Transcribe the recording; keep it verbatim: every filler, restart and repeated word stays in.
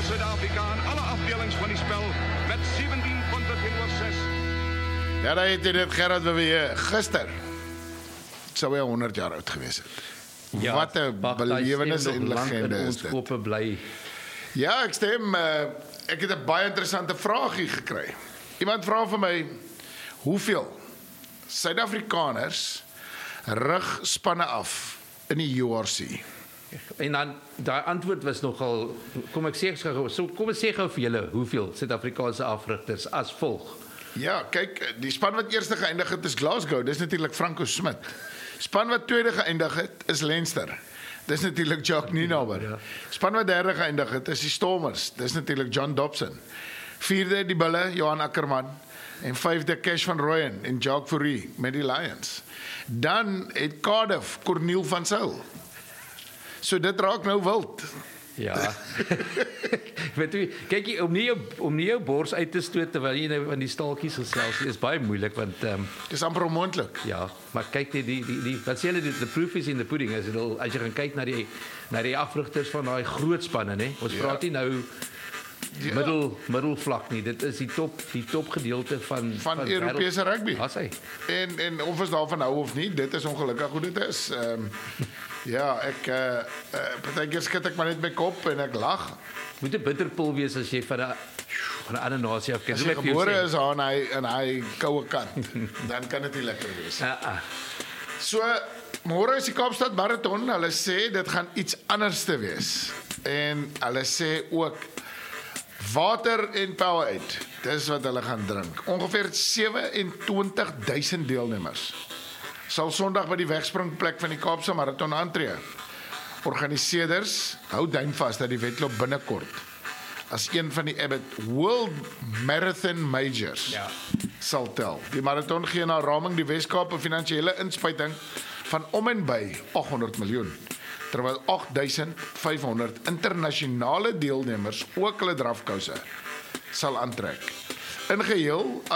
Zuid-Afrika in alle afdelings van die spel met zeventien punte teenoor zes. Ja, daar het jy dit, Gerard, wat we gister sou hy honderd jaar oud gewees het. Ja, Wat 'n belewenis en legende is dit. Ons bly. Ja, ek stem, uh, ek het 'n baie interessante vraagie gekry. Iemand vra vir my, hoeveel Suid-Afrikaners rig spanne af in die U R C? En dan daai antwoord was nogal, kom ek sê gou, so kom ek sê gou vir julle hoeveel Suid-Afrikaanse afrigters as volg. Ja, kyk, die span wat eerste geëindig het is Glasgow, dis natuurlik Franco Smit. Span wat tweede geëindig het is Leinster. Dis natuurlik Jacques Nienaber. Ja. Span wat derde geëindig het is die Stormers. Dis natuurlik John Dobson. Vierde die Bulle, Johan Ackerman. En vyfde Cash van Rooyen en Jacques Fourie met die Lions. Dan het Cardiff Corneel van Sail. So dit raak nou wild. Ja. Weet jy, kyk jy, om nie jou, om nie jou bors uit te stoot terwyl jy nou van die staaltjies gesels is baie moeilik want ehm um, dis amper onmoontlik. Ja, maar kyk jy die die die wat sê hulle die the proof is in the pudding as dit al as jy gaan kyk na die na die afrigters van daai groot spanne, nê. Ons ja. praat nie nou ja. middel middelvlak nie. Dit is die top die top gedeelte van van, van Europese rugby. Ja, sê. En en of ons daarvan hou of nie, dit is ongelukkig hoe dit is. Ehm um, ja, ek uh, uh partykeer skud ek maar net my kop en ek lag. Moet 'n bitterpil wees as jy van 'n van 'n ander nasie af kyk. As jy gebore is aan hy in hy koue kant, dan kan dit nie lekker wees. Ja. Uh, uh. So môre is die Kaapstad Marathon. Hulle sê dit gaan iets anders te wees. En hulle sê ook water en Powerade. Dis wat hulle gaan drink. Ongeveer sewe en twintig duisend deelnemers sal Sondag by die wegspringplek van die Kaapse Marathon aantree. Organiseerders hou duim vas dat die wedloop binnekort as een van die Abbott World Marathon Majors ja. sal tel. Die marathon gee na raming die Wes-Kaap 'n finansiële inspuiting van om en by agt honderd miljoen, terwyl agt duisend vyf honderd internasionale deelnemers ook hulle drafkouse sal aantrek. In geheel